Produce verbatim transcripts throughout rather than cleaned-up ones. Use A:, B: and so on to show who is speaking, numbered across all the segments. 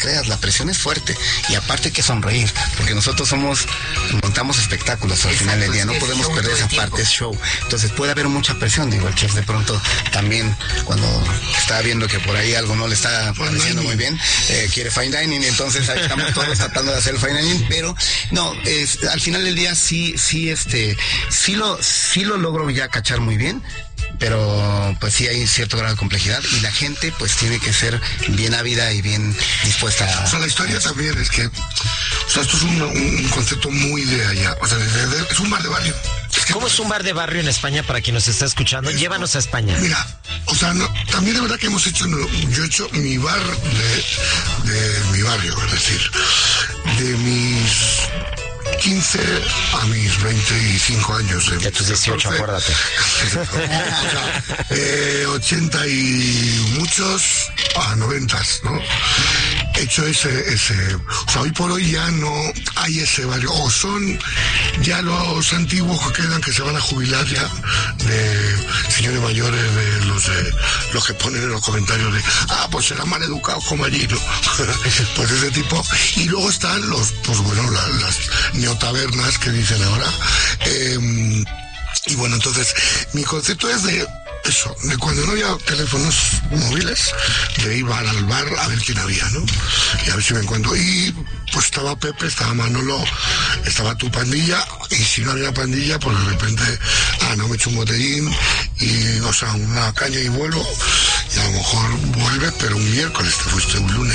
A: creas, la presión es fuerte y aparte hay que sonreír, porque nosotros somos, montamos espectáculos al final del día, no podemos perder esa parte, es show. Entonces puede haber mucha presión, digo, el chef de pronto también cuando está viendo que por ahí algo no le está pareciendo muy bien, eh, quiere fine dining, y entonces ahí estamos todos tratando de hacer el fine dining, pero no, es, al final del día sí, sí, este, sí lo, sí lo logro ya cachar muy bien, pero pues sí hay cierto grado de complejidad y la gente pues tiene que ser bien ávida y bien dispuesta a...
B: O sea, la historia también es que, o sea, esto es un, un concepto muy de allá, o sea, de, de, de, es un bar de barrio.
C: Es que, ¿cómo es un bar de barrio en España para quien nos está escuchando? Es, llévanos a España.
B: Mira, o sea, no, también de verdad que hemos hecho, no, yo he hecho mi bar de, de mi barrio, es decir, de mis quince a mis veinticinco años.
C: De tus dieciocho, acuérdate.
B: O sea, eh, ochenta y muchos a noventas, ¿no? He hecho ese, ese, o sea, hoy por hoy ya no hay ese barrio, o son ya los antiguos que quedan, que se van a jubilar ya, de señores mayores, de los de, los que ponen en los comentarios de, ah, pues serán mal educados como allí, ¿no? Pues ese tipo. Y luego están los, pues bueno, la, las neotabernas que dicen ahora. Eh, y bueno, entonces, mi concepto es de eso, de cuando no había teléfonos móviles, de ir al bar a ver quién había, ¿no? Y a ver si me encuentro. Y pues estaba Pepe, estaba Manolo, estaba tu pandilla, y si no había pandilla, pues de repente, ah, no me echo un botellín, y, o sea, una caña y vuelvo, y a lo mejor vuelve, pero un miércoles, te fuiste un lunes.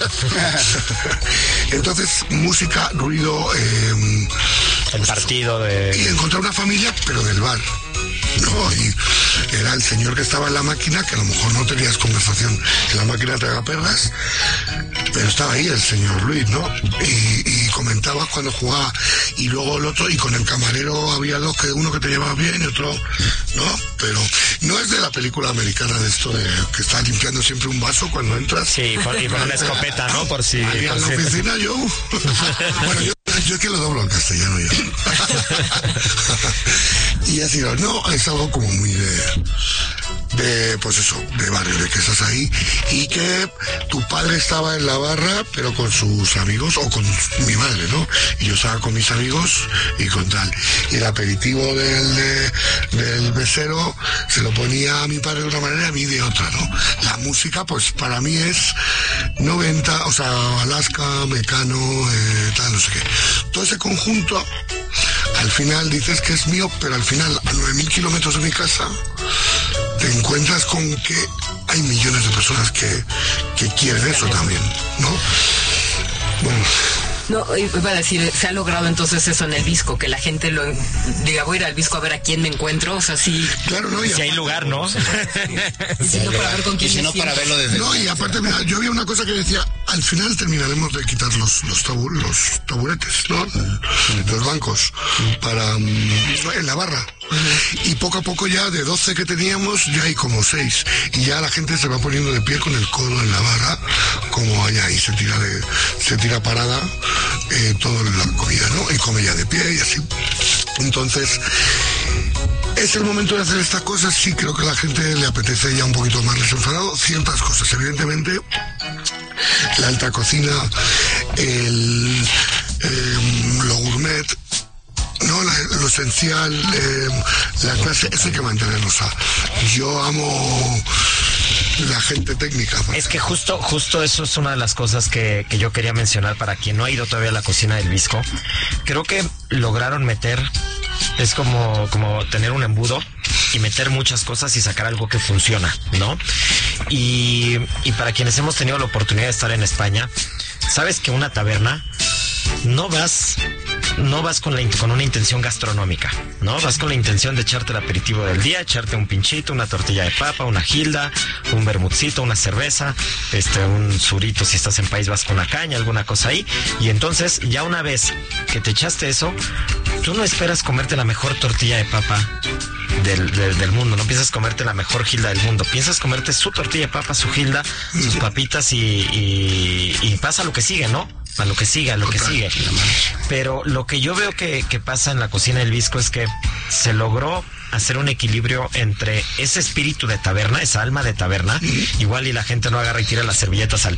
B: Entonces, música, ruido, eh,
C: el partido de...
B: Y encontrar una familia, pero del bar. No, y era el señor que estaba en la máquina, que a lo mejor no tenías conversación en la máquina tragaperras, pero estaba ahí el señor Luis, ¿no? Y, y comentabas cuando jugaba, y luego el otro, y con el camarero había dos, que uno que te llevaba bien y otro, ¿no? Pero no es de la película americana de esto de que está limpiando siempre un vaso cuando entras.
C: Sí, por, y con una escopeta, ¿no? Por si...
B: Ahí
C: por
B: en la
C: si...
B: oficina yo... Bueno, yo, yo es que lo doblo en castellano ya. Y así, no, es algo como muy de, de, pues eso, de barrio, de que estás ahí y que tu padre estaba en la barra, pero con sus amigos, o con mi madre, ¿no? Y yo estaba con mis amigos y con tal. Y el aperitivo del, de, del mesero se lo ponía a mi padre de una manera y a mí de otra, ¿no? La música, pues para mí es noventa, o sea, Alaska, Mecano, eh, tal, no sé qué. Todo ese conjunto, al final dices que es mío, pero al final, a nueve mil kilómetros de mi casa, te encuentras con que hay millones de personas que, que quieren eso también, ¿no? Bueno.
D: No, iba a decir, se ha logrado entonces eso en el disco, que la gente lo diga, voy a ir al disco a ver a quién me encuentro, o sea, sí.
B: Claro, no, y
C: si aparte, hay lugar, ¿no?
D: Y si no para ver con quién
A: y si no para verlo desde...
B: No, y aparte, mira, yo había una cosa que decía, al final terminaremos de quitar los los, tabu, los taburetes, ¿no? Los bancos, para en la barra. Y poco a poco ya de doce que teníamos ya hay como seis y ya la gente se va poniendo de pie con el codo en la barra como allá y se tira de se tira parada eh, toda la comida, ¿no? Y come ya de pie y así. Entonces es el momento de hacer estas cosas. Sí, creo que a la gente le apetece ya un poquito más desenfadado ciertas cosas, evidentemente la alta cocina, el eh, lo gourmet, no, la, lo esencial, eh, la clase, eso hay que mantenerlo. O sea, yo amo la gente técnica.
C: Es que justo justo eso es una de las cosas que, que yo quería mencionar para quien no ha ido todavía a la cocina del Visco. Creo que lograron meter, es como, como tener un embudo y meter muchas cosas y sacar algo que funciona, ¿no? Y, y para quienes hemos tenido la oportunidad de estar en España, sabes que una taberna no vas... no vas con, la, con una intención gastronómica, ¿no? Vas con la intención de echarte el aperitivo del día, echarte un pinchito, una tortilla de papa, una gilda, un vermutcito, una cerveza, este, un surito si estás en País Vasco, una caña, alguna cosa ahí. Y entonces, ya una vez que te echaste eso, tú no esperas comerte la mejor tortilla de papa del, del, del mundo, no piensas comerte la mejor gilda del mundo, piensas comerte su tortilla de papa, su gilda, sus papitas y, y, y pasa lo que sigue, ¿no? A lo que siga, a lo que sigue. Pero lo que yo veo que, que pasa en la cocina del Visco es que se logró hacer un equilibrio entre ese espíritu de taberna, esa alma de taberna, igual y la gente no agarra y tira las servilletas al